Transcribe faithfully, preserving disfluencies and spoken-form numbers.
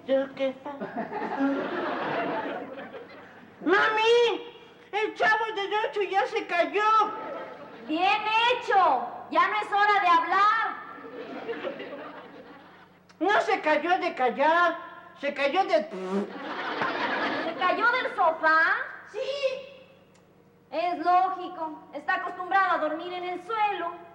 ¿Yo qué pasa? ¡Mami! El chavo del ocho ya se cayó. ¡Bien hecho! Ya no es hora de hablar. No se cayó de callar, se cayó de... ¿Se cayó del sofá? Sí. Es lógico. Está acostumbrado a dormir en el suelo.